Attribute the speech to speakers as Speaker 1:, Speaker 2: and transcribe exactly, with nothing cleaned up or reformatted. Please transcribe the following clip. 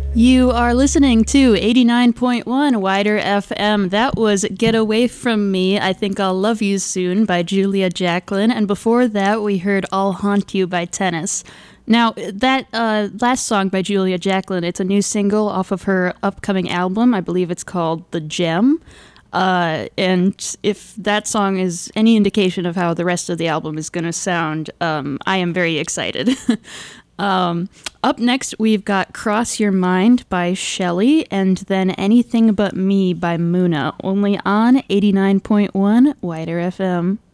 Speaker 1: You are listening to eighty-nine point one Wider F M. That was Get Away From Me, I Think I'll Love You Soon by Julia Jacklin. And before that, we heard I'll Haunt You by Tennis. Now, that uh, last song by Julia Jacklin, it's a new single off of her upcoming album. I believe it's called The Gem. Uh, and if that song is any indication of how the rest of the album is going to sound, um, I am very excited. Um, up next, we've got Cross Your Mind by Shelley, and then Anything But Me by Muna, only on eighty-nine point one Wider F M.